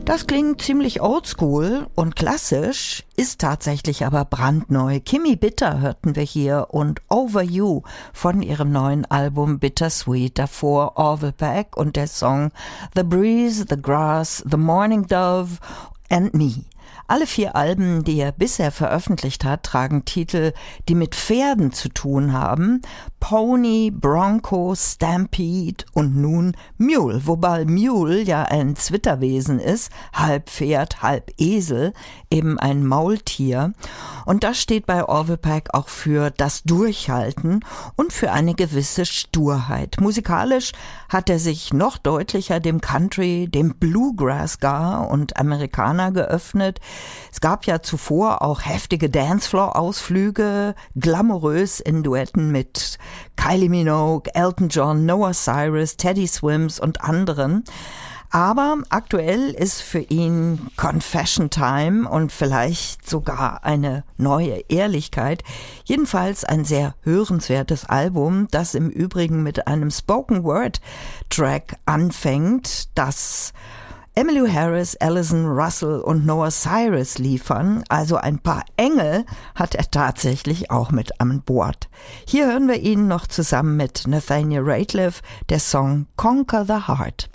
Das klingt ziemlich oldschool und klassisch, ist tatsächlich aber brandneu. Kimmy Bitter hörten wir hier und Over You von ihrem neuen Album Bittersweet. Davor Orville Peck und der Song The Breeze, The Grass, The Morning Dove and Me. Alle 4 Alben, die er bisher veröffentlicht hat, tragen Titel, die mit Pferden zu tun haben. Pony, Bronco, Stampede und nun Mule, wobei Mule ja ein Zwitterwesen ist, halb Pferd, halb Esel, eben ein Maultier. Und das steht bei Orville Peck auch für das Durchhalten und für eine gewisse Sturheit. Musikalisch hat er sich noch deutlicher dem Country, dem Bluegrass gar und Amerikaner geöffnet. Es gab ja zuvor auch heftige Dancefloor-Ausflüge, glamourös in Duetten mit Kylie Minogue, Elton John, Noah Cyrus, Teddy Swims und anderen. Aber aktuell ist für ihn Confession Time und vielleicht sogar eine neue Ehrlichkeit. Jedenfalls ein sehr hörenswertes Album, das im Übrigen mit einem Spoken-Word-Track anfängt, das Emmylou Harris, Alison Russell und Noah Cyrus liefern. Also ein paar Engel hat er tatsächlich auch mit an Bord. Hier hören wir ihn noch zusammen mit Nathaniel Rateliff, der Song Conquer the Heart.